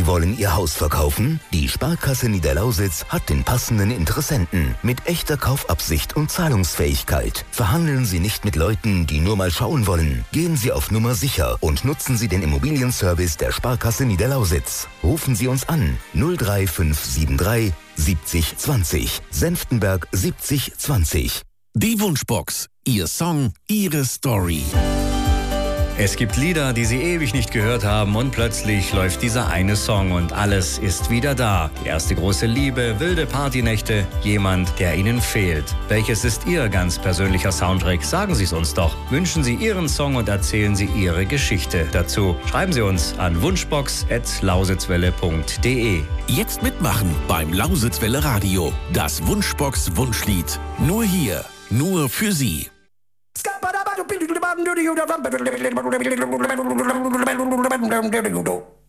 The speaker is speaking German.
Sie wollen Ihr Haus verkaufen? Die Sparkasse Niederlausitz hat den passenden Interessenten mit echter Kaufabsicht und Zahlungsfähigkeit. Verhandeln Sie nicht mit Leuten, die nur mal schauen wollen. Gehen Sie auf Nummer sicher und nutzen Sie den Immobilienservice der Sparkasse Niederlausitz. Rufen Sie uns an 03573 70 20, Senftenberg 70 20. Die Wunschbox. Ihr Song, Ihre Story. Es gibt Lieder, die Sie ewig nicht gehört haben und plötzlich läuft dieser eine Song und alles ist wieder da. Die erste große Liebe, wilde Partynächte, jemand, der Ihnen fehlt. Welches ist Ihr ganz persönlicher Soundtrack? Sagen Sie es uns doch. Wünschen Sie Ihren Song und erzählen Sie Ihre Geschichte dazu. Schreiben Sie uns an wunschbox@lausitzwelle.de. Jetzt mitmachen beim Lausitzwelle Radio. Das Wunschbox Wunschlied. Nur hier, nur für Sie. Scabba